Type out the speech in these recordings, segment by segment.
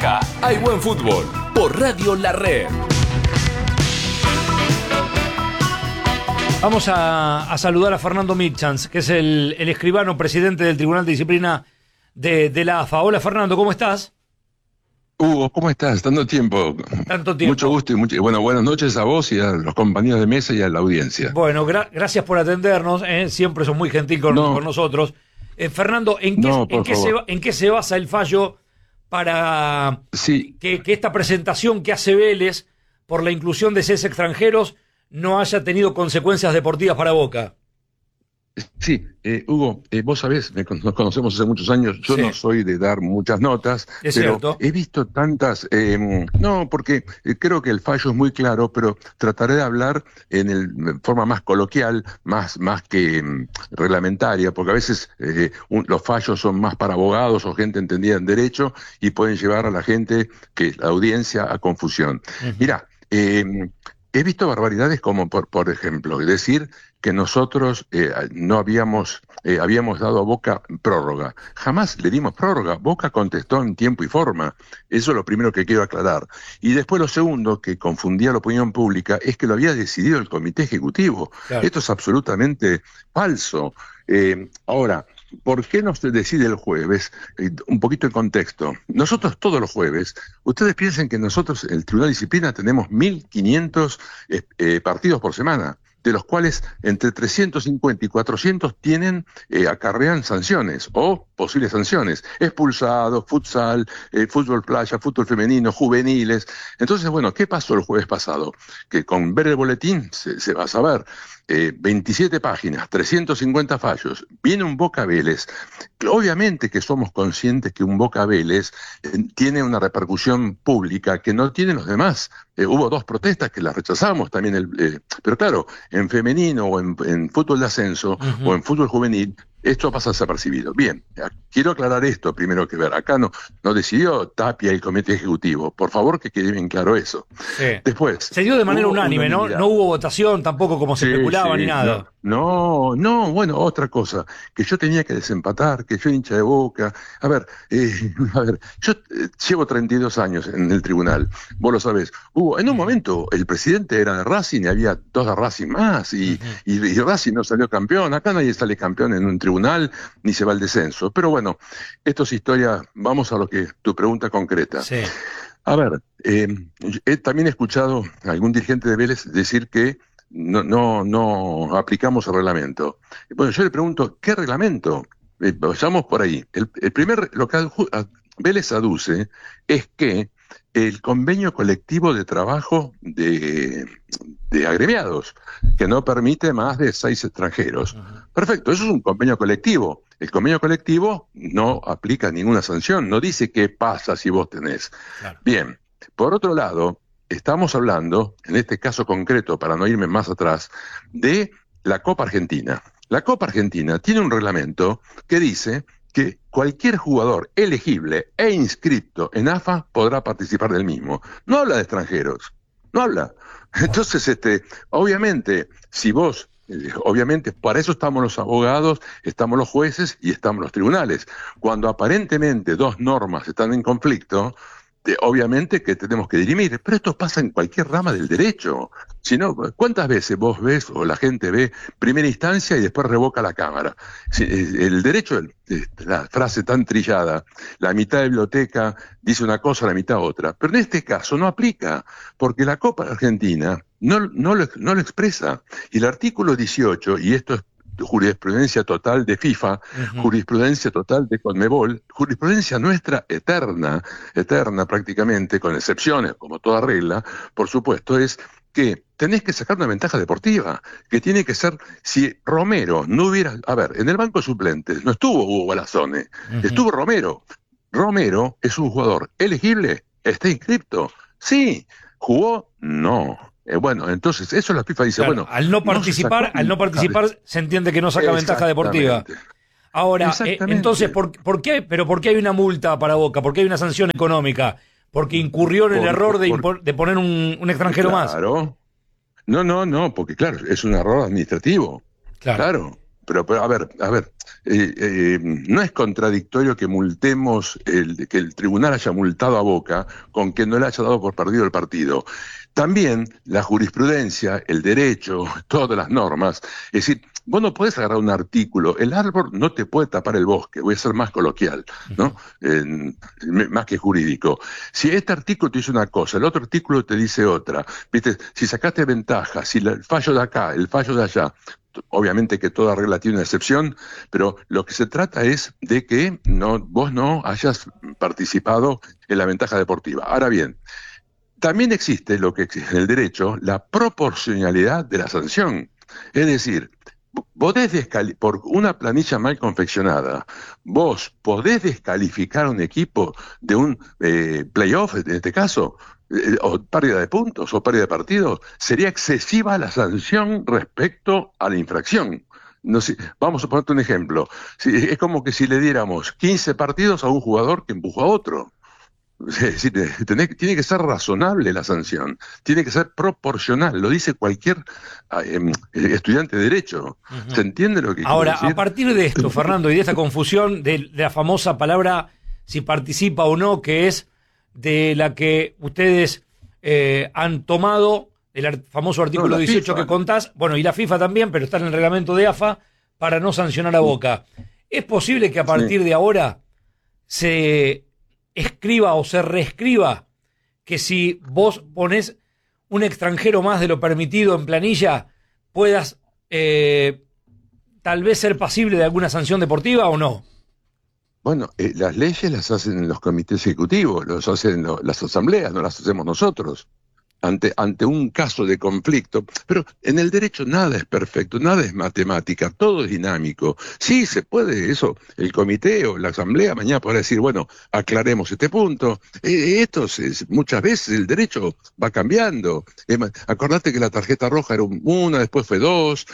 Acá hay buen fútbol por Radio La Red. Vamos a saludar a Fernando Mitchans, que es el escribano presidente del Tribunal de Disciplina de la AFA. Hola Fernando, ¿cómo estás? Hugo, ¿cómo estás? Tanto tiempo. Mucho gusto y buenas noches a vos y a los compañeros de mesa y a la audiencia. Bueno, gracias por atendernos, siempre son muy gentil con nosotros. Fernando, ¿en qué se basa el fallo para que esta presentación que hace Vélez por la inclusión de 6 extranjeros no haya tenido consecuencias deportivas para Boca? Sí, Hugo, vos sabés, nos conocemos hace muchos años, yo no soy de dar muchas notas, es pero cierto. He visto tantas, porque creo que el fallo es muy claro, pero trataré de hablar en forma más coloquial, más que reglamentaria, porque a veces los fallos son más para abogados o gente entendida en derecho y pueden llevar a la gente, la audiencia, a confusión. Mirá, he visto barbaridades como, por ejemplo, decir que nosotros no habíamos dado a Boca prórroga. Jamás le dimos prórroga. Boca contestó en tiempo y forma. Eso es lo primero que quiero aclarar. Y después lo segundo, que confundía la opinión pública, es que lo había decidido el Comité Ejecutivo. Claro. Esto es absolutamente falso. Ahora, ¿por qué no se decide el jueves? Un poquito de contexto. Nosotros todos los jueves, ustedes piensen que nosotros, el Tribunal de Disciplina, tenemos 1.500 partidos por semana, de los cuales entre 350 y 400 acarrean sanciones o posibles sanciones. Expulsados, futsal, fútbol playa, fútbol femenino, juveniles. Entonces, bueno, ¿qué pasó el jueves pasado? Que con ver el boletín se va a saber. 27 páginas, 350 fallos, viene un Boca Vélez. Obviamente que somos conscientes que un Boca Vélez tiene una repercusión pública que no tienen los demás. Hubo 2 protestas que las rechazamos también, pero claro, en femenino o en fútbol de ascenso o en fútbol juvenil, esto pasa desapercibido. Bien, quiero aclarar esto primero que ver. Acá no decidió Tapia y el Comité Ejecutivo. Por favor, que quede bien claro eso. Sí. Después, se dio de manera unánime, ¿no? No hubo votación tampoco como se especulaba ni nada. No, bueno, otra cosa, que yo tenía que desempatar, que yo hincha de Boca. A ver, yo llevo 32 años en el tribunal, vos lo sabés. En un momento el presidente era de Racing y había 2 de Racing más y Racing no salió campeón. Acá nadie sale campeón en un tribunal ni se va al descenso. Pero bueno, esto es historia, vamos a tu pregunta concreta. Sí. A ver, también he escuchado a algún dirigente de Vélez decir que no aplicamos el reglamento. Bueno, yo le pregunto, ¿qué reglamento? Vayamos por ahí. Lo que Vélez aduce es que el convenio colectivo de trabajo de agremiados, que no permite más de 6 extranjeros. Perfecto, eso es un convenio colectivo. El convenio colectivo no aplica ninguna sanción, no dice qué pasa si vos tenés. Claro. Bien, por otro lado, estamos hablando, en este caso concreto, para no irme más atrás, de la Copa Argentina. La Copa Argentina tiene un reglamento que dice que cualquier jugador elegible e inscripto en AFA podrá participar del mismo. No habla de extranjeros, no habla. Entonces, obviamente, si vos, obviamente, para eso estamos los abogados, estamos los jueces y estamos los tribunales. Cuando aparentemente 2 normas están en conflicto, obviamente que tenemos que dirimir, pero esto pasa en cualquier rama del derecho. Si no, ¿cuántas veces vos ves o la gente ve primera instancia y después revoca la Cámara? El derecho, la frase tan trillada, la mitad de biblioteca dice una cosa, la mitad otra, pero en este caso no aplica, porque la Copa Argentina no lo expresa. Y el artículo 18, y esto es jurisprudencia total de FIFA, jurisprudencia total de Conmebol, jurisprudencia nuestra eterna prácticamente, con excepciones, como toda regla, por supuesto, es que tenés que sacar una ventaja deportiva, que tiene que ser, si Romero no hubiera, en el banco de suplentes no estuvo Hugo Balazzone, estuvo Romero. Romero es un jugador elegible, está inscripto, sí, jugó, no. Bueno, entonces, eso la FIFA dice, claro, al no participar se entiende que no saca ventaja deportiva. Ahora, entonces, ¿por qué? ¿Pero por qué hay una multa para Boca? ¿Por qué hay una sanción económica? Porque incurrió en el error de poner un extranjero más. Claro. No, porque claro, es un error administrativo. Claro. Pero a ver, no es contradictorio que multemos, que el tribunal haya multado a Boca con que no le haya dado por perdido el partido. También la jurisprudencia, el derecho, todas las normas, es decir, vos no podés agarrar un artículo, el árbol no te puede tapar el bosque, voy a ser más coloquial, ¿no? Más que jurídico. Si este artículo te dice una cosa, el otro artículo te dice otra, ¿viste? Si sacaste ventaja, si el fallo de acá, el fallo de allá, obviamente que toda regla tiene una excepción, pero lo que se trata es de que vos no hayas participado en la ventaja deportiva. Ahora bien, también existe lo que existe en el derecho, la proporcionalidad de la sanción. Es decir, por una planilla mal confeccionada, vos podés descalificar a un equipo de un playoff, en este caso, o pérdida de puntos o pérdida de partidos. Sería excesiva la sanción respecto a la infracción. No sé, vamos a ponerte un ejemplo. Es como que si le diéramos 15 partidos a un jugador que empujó a otro. Es decir, tiene que ser razonable la sanción, tiene que ser proporcional, lo dice cualquier estudiante de Derecho. Uh-huh. ¿Se entiende lo que Ahora, quiero decir? a partir de esto, Fernando, y de esta confusión de la famosa palabra si participa o no, que es de la que ustedes han tomado, el famoso artículo 18 FIFA, que contás, bueno, y la FIFA también, pero está en el reglamento de AFA, para no sancionar a Boca. ¿Es posible que a partir de ahora se escriba o se reescriba que si vos ponés un extranjero más de lo permitido en planilla, puedas tal vez ser pasible de alguna sanción deportiva o no? Bueno, las leyes las hacen los comités ejecutivos, las hacen las asambleas, no las hacemos nosotros. Ante un caso de conflicto, pero en el derecho nada es perfecto, nada es matemática, todo es dinámico. Sí, se puede eso, el comité o la asamblea mañana podrá decir, bueno, aclaremos este punto. Muchas veces el derecho va cambiando. Acordate que la tarjeta roja era una, después fue dos.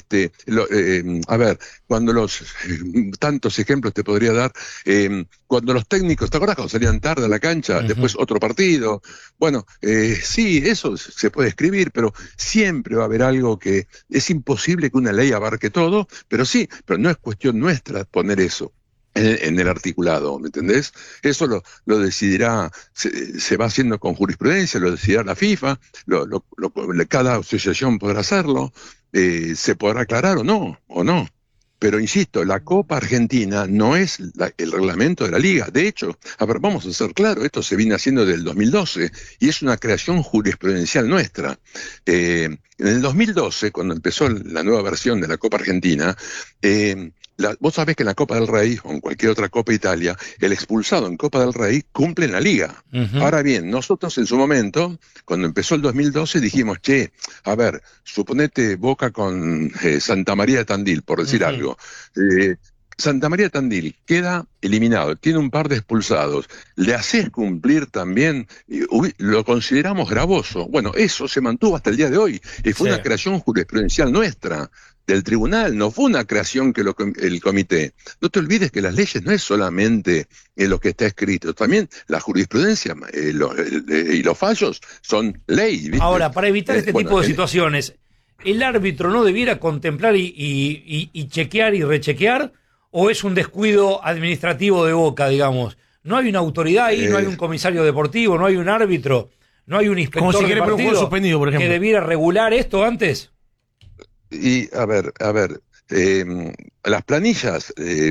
Cuando tantos ejemplos te podría dar, cuando los técnicos, ¿te acordás cuando salían tarde a la cancha? Uh-huh. Después otro partido. Bueno, sí, eso se puede escribir, pero siempre va a haber algo que es imposible que una ley abarque todo, pero no es cuestión nuestra poner eso en el articulado, ¿me entendés? Eso lo decidirá, se va haciendo con jurisprudencia, lo decidirá la FIFA, cada asociación podrá hacerlo, se podrá aclarar o no. Pero insisto, la Copa Argentina no es el reglamento de la Liga. De hecho, vamos a ser claros, esto se viene haciendo desde el 2012 y es una creación jurisprudencial nuestra. En el 2012, cuando empezó la nueva versión de la Copa Argentina, vos sabés que en la Copa del Rey o en cualquier otra Copa Italia, el expulsado en Copa del Rey cumple en la Liga. Uh-huh. Ahora bien, nosotros en su momento, cuando empezó el 2012, dijimos, suponete Boca con Santa María de Tandil, por decir uh-huh. algo. Santa María de Tandil queda eliminado, tiene un par de expulsados, le haces cumplir también, lo consideramos gravoso. Bueno, eso se mantuvo hasta el día de hoy, y fue una creación jurisprudencial nuestra, del tribunal, no fue una creación que el comité. No te olvides que las leyes no es solamente lo que está escrito, también la jurisprudencia y los fallos son ley, ¿viste? Ahora, para evitar tipo de situaciones, ¿el árbitro no debiera contemplar y chequear y rechequear? ¿O es un descuido administrativo de Boca, digamos? ¿No hay una autoridad ahí, no hay un comisario deportivo, no hay un árbitro, no hay un inspector como si de partido un juego suspendido, por ejemplo, que debiera regular esto antes? Y, a ver, las planillas,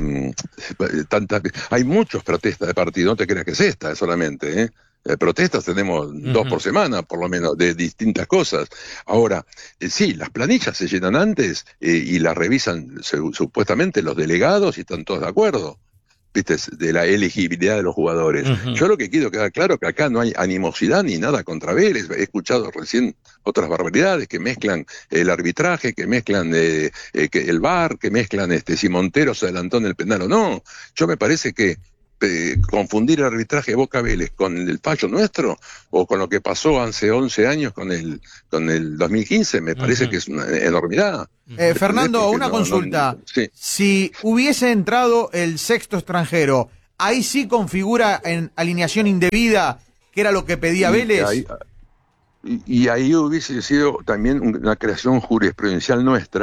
hay muchas protestas de partido, no te creas que es esta solamente, protestas tenemos uh-huh. 2 por semana, por lo menos, de distintas cosas. Ahora, sí, las planillas se llenan antes y las revisan supuestamente los delegados y están todos de acuerdo, ¿viste? De la elegibilidad de los jugadores. Uh-huh. Yo lo que quiero quedar claro que acá no hay animosidad ni nada contra Vélez. He escuchado recién otras barbaridades que mezclan el arbitraje, que mezclan que el VAR, que mezclan si Montero se adelantó en el penal o no. Yo me parece que confundir el arbitraje de Boca Vélez con el fallo nuestro o con lo que pasó hace 11 años con el 2015 me parece uh-huh. que es una enormidad. Fernando, una consulta. Sí. Si hubiese entrado el sexto extranjero, ¿ahí sí configura en alineación indebida, que era lo que pedía Vélez? Y ahí hubiese sido también una creación jurisprudencial nuestra,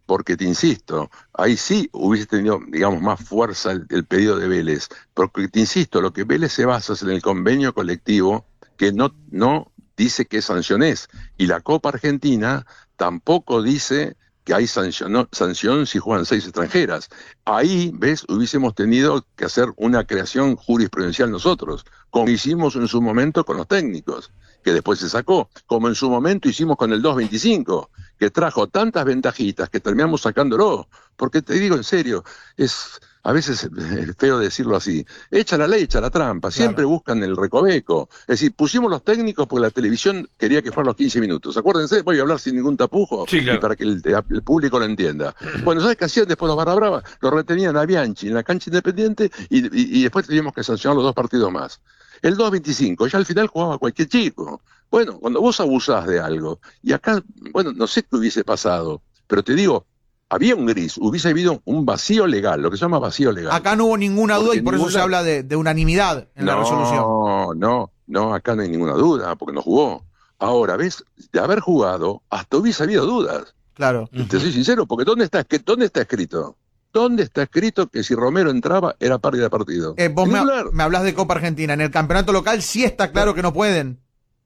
porque te insisto, ahí sí hubiese tenido, digamos, más fuerza el pedido de Vélez, porque te insisto, lo que Vélez se basa es en el convenio colectivo que no dice qué sanción es, y la Copa Argentina tampoco dice que hay sanción si juegan 6 extranjeras. Ahí, ves, hubiésemos tenido que hacer una creación jurisprudencial nosotros, como hicimos en su momento con los técnicos, que después se sacó, como en su momento hicimos con el 225, que trajo tantas ventajitas que terminamos sacándolo, porque te digo en serio, a veces es feo decirlo así, echa la ley, echa la trampa, siempre buscan el recoveco. Es decir, pusimos los técnicos porque la televisión quería que fueran los 15 minutos. Acuérdense, voy a hablar sin ningún tapujo, sí, claro, y para que el público lo entienda. Bueno, ¿sabes qué hacían después los barra brava? Lo retenían a Bianchi en la cancha Independiente y después teníamos que sancionar los 2 partidos más. El 2-25, ya al final jugaba cualquier chico. Bueno, cuando vos abusás de algo, y acá, bueno, no sé qué hubiese pasado, pero te digo, había un gris, hubiese habido un vacío legal, lo que se llama vacío legal. Acá no hubo ninguna duda y por eso se habla de unanimidad en la resolución. No, acá no hay ninguna duda, porque no jugó. Ahora, ¿ves? De haber jugado, hasta hubiese habido dudas. Claro. Te soy sincero, porque ¿dónde está escrito? ¿Dónde está escrito que si Romero entraba era pérdida de partido? Vos me hablás de Copa Argentina. En el campeonato local sí está claro que no pueden.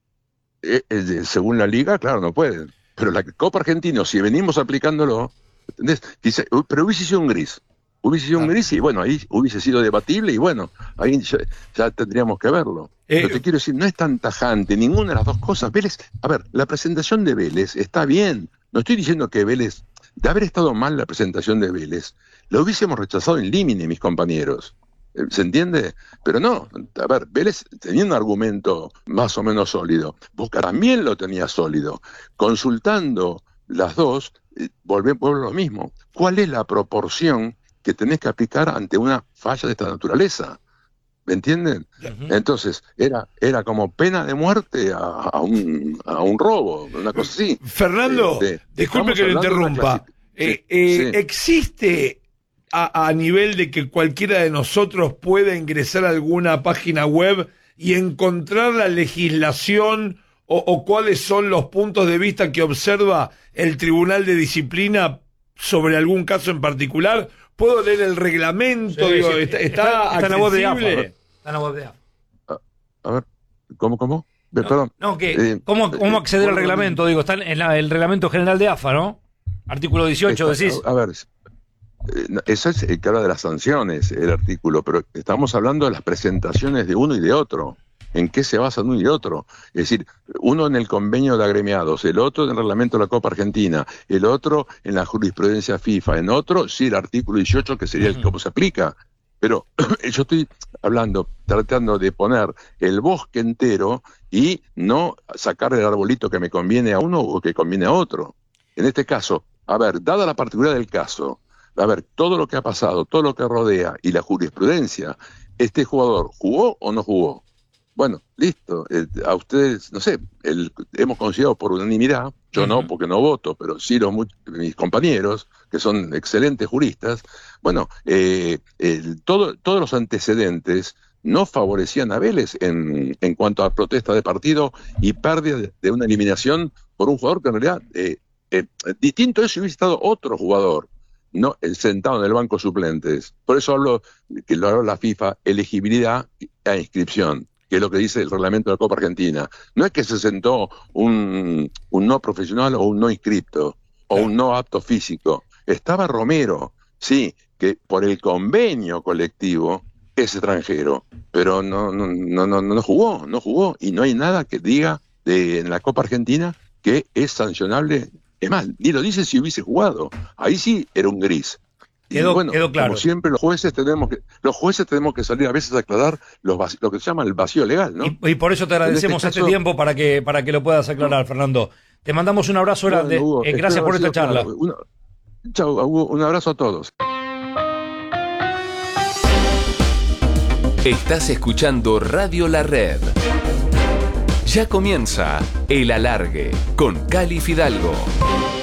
Según la liga, claro, no pueden. Pero la Copa Argentina, si venimos aplicándolo, ¿entendés? Dice, pero hubiese sido un gris. Hubiese sido un gris y bueno, ahí hubiese sido debatible y bueno, ahí ya tendríamos que verlo. Pero te quiero decir, no es tan tajante ninguna de las dos cosas. Vélez, a ver, la presentación de Vélez está bien. No estoy diciendo que Vélez, de haber estado mal la presentación de Vélez, lo hubiésemos rechazado en límite, mis compañeros. ¿Se entiende? Pero no, a ver, Vélez tenía un argumento más o menos sólido. Boca también lo tenía sólido. Consultando las dos, volvemos a lo mismo. ¿Cuál es la proporción que tenés que aplicar ante una falla de esta naturaleza? ¿Me entienden? Uh-huh. Entonces, era como pena de muerte a un robo, una cosa así. Fernando, disculpe que lo interrumpa. Sí. ¿Existe a nivel de que cualquiera de nosotros pueda ingresar a alguna página web y encontrar la legislación o cuáles son los puntos de vista que observa el Tribunal de Disciplina sobre algún caso en particular? ¿Puedo leer el reglamento? Sí, digo, sí. ¿Está en la web de AFA. Está en la web de AFA. A ver, ¿cómo? Perdón. ¿Cómo acceder al reglamento? Digo, está en el reglamento general de AFA, ¿no? Artículo 18, decís. A ver, eso es el que habla de las sanciones, el artículo, pero estamos hablando de las presentaciones de uno y de otro. ¿En qué se basan uno y otro? Es decir, uno en el convenio de agremiados, el otro en el reglamento de la Copa Argentina, el otro en la jurisprudencia FIFA, en otro, sí, el artículo 18, que sería el que se aplica. Pero yo estoy tratando de poner el bosque entero y no sacar el arbolito que me conviene a uno o que conviene a otro. En este caso, a ver, dada la particularidad del caso, a ver, todo lo que ha pasado, todo lo que rodea y la jurisprudencia, ¿este jugador jugó o no jugó? Bueno, listo, a ustedes, no sé, hemos considerado por unanimidad, yo no, porque no voto, pero sí mis compañeros, que son excelentes juristas, bueno, todos los antecedentes no favorecían a Vélez en cuanto a protesta de partido y pérdida de una eliminación por un jugador que en realidad, distinto es si hubiese estado otro jugador, no sentado en el banco de suplentes. Por eso hablo, que lo habla la FIFA, elegibilidad a inscripción, que es lo que dice el reglamento de la Copa Argentina. No es que se sentó un no profesional o un no inscripto, o un no apto físico. Estaba Romero, sí, que por el convenio colectivo es extranjero, pero no jugó, y no hay nada que diga en la Copa Argentina que es sancionable. Es más, ni lo dice si hubiese jugado. Ahí sí era un gris. Quedó claro. Como siempre, los jueces tenemos que salir a veces a aclarar lo que se llama el vacío legal, ¿no? Y por eso te agradecemos este tiempo para que lo puedas aclarar, Fernando. Te mandamos un abrazo grande. Hugo, gracias por esta charla. Chau, Hugo, un abrazo a todos. Estás escuchando Radio La Red. Ya comienza El Alargue con Cali Fidalgo.